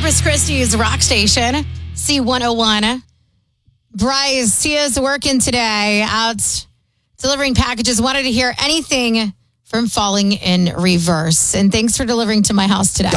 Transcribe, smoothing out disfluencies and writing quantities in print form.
Corpus Christi's rock station, C101. Bryce, Tia's working today, out delivering packages. Wanted to hear anything from Falling in Reverse. And thanks for delivering to my house today.